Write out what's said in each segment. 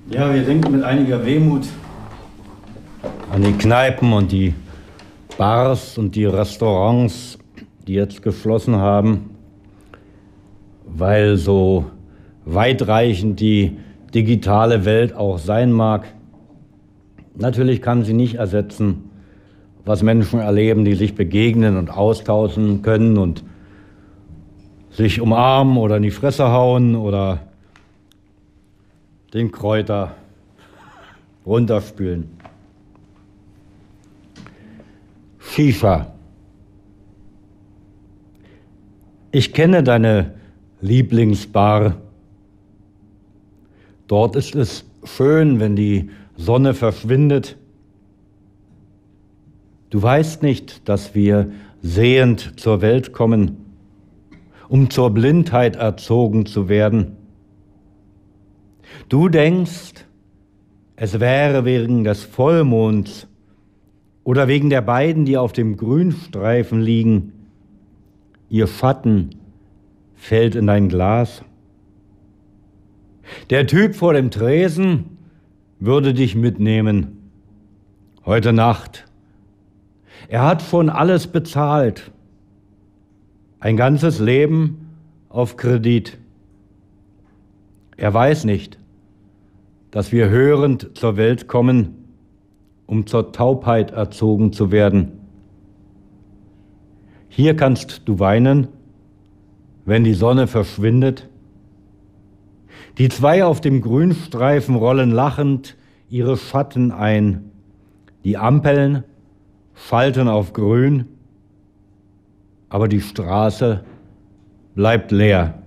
Ja, wir denken mit einiger Wehmut an die Kneipen und die Bars und die Restaurants, die jetzt geschlossen haben, weil so weitreichend die digitale Welt auch sein mag. Natürlich kann sie nicht ersetzen, was Menschen erleben, die sich begegnen und austauschen können und sich umarmen oder in die Fresse hauen oder den Kräuter runterspülen. Shisha. Ich kenne deine Lieblingsbar. Dort ist es schön, wenn die Sonne verschwindet. Du weißt nicht, dass wir sehend zur Welt kommen, um zur Blindheit erzogen zu werden. Du denkst, es wäre wegen des Vollmonds oder wegen der beiden, die auf dem Grünstreifen liegen. Ihr Schatten fällt in dein Glas. Der Typ vor dem Tresen würde dich mitnehmen. Heute Nacht. Er hat schon alles bezahlt. Ein ganzes Leben auf Kredit. Er weiß nicht, dass wir hörend zur Welt kommen, um zur Taubheit erzogen zu werden. Hier kannst du weinen, wenn die Sonne verschwindet. Die zwei auf dem Grünstreifen rollen lachend ihre Schatten ein. Die Ampeln schalten auf grün, aber die Straße bleibt leer.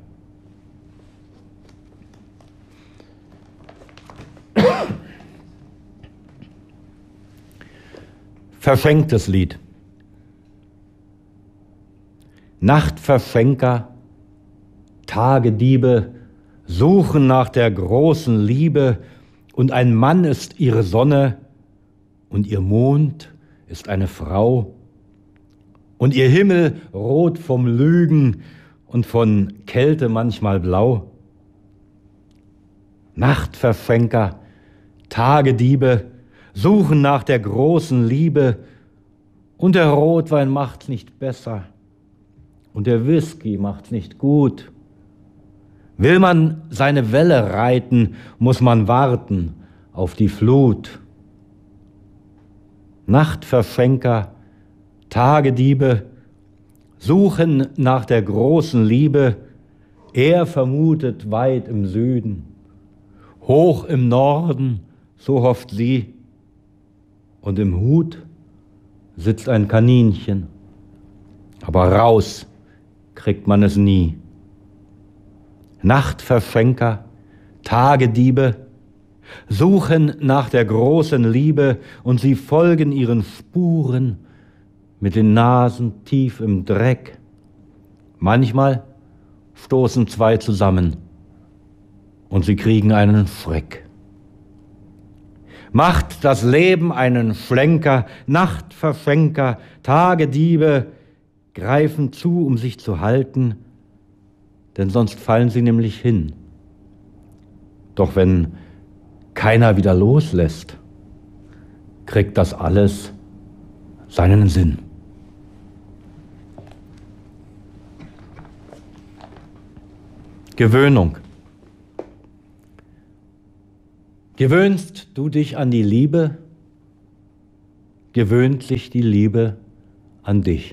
Verschenktes Lied. Nachtverschenker, Tagediebe suchen nach der großen Liebe, und ein Mann ist ihre Sonne und ihr Mond ist eine Frau und ihr Himmel rot vom Lügen und von Kälte manchmal blau. Nachtverschenker, Tagediebe suchen nach der großen Liebe, und der Rotwein macht's nicht besser und der Whisky macht's nicht gut. Will man seine Welle reiten, muss man warten auf die Flut. Nachtverschenker, Tagediebe suchen nach der großen Liebe. Er vermutet weit im Süden, hoch im Norden, so hofft sie. Und im Hut sitzt ein Kaninchen, aber raus kriegt man es nie. Nachtverschenker, Tagediebe suchen nach der großen Liebe, und sie folgen ihren Spuren mit den Nasen tief im Dreck. Manchmal stoßen zwei zusammen und sie kriegen einen Schreck. Macht das Leben einen Schlenker, Nachtverschenker, Tagediebe greifen zu, um sich zu halten, denn sonst fallen sie nämlich hin. Doch wenn keiner wieder loslässt, kriegt das alles seinen Sinn. Gewöhnung. Gewöhnst du dich an die Liebe, gewöhnt sich die Liebe an dich.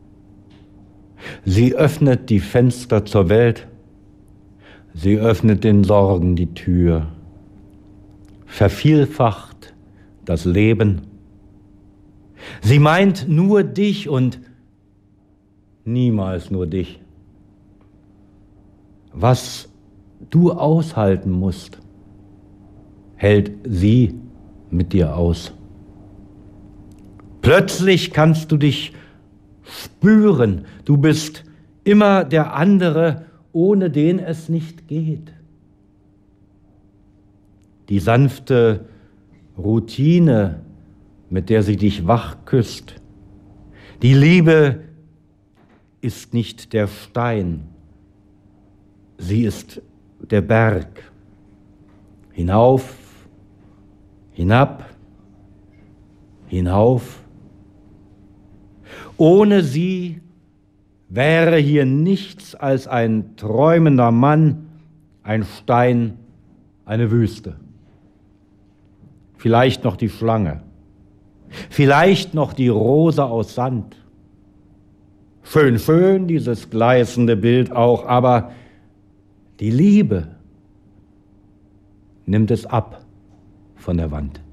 Sie öffnet die Fenster zur Welt, sie öffnet den Sorgen die Tür, vervielfacht das Leben. Sie meint nur dich und niemals nur dich. Was du aushalten musst, hält sie mit dir aus. Plötzlich kannst du dich spüren, du bist immer der andere, ohne den es nicht geht. Die sanfte Routine, mit der sie dich wach küsst, die Liebe ist nicht der Stein, sie ist der Berg. Hinauf Hinab, hinauf. Ohne sie wäre hier nichts als ein träumender Mann, ein Stein, eine Wüste. Vielleicht noch die Schlange, vielleicht noch die Rose aus Sand. Schön, schön, dieses gleißende Bild auch, aber die Liebe nimmt es ab von der Wand.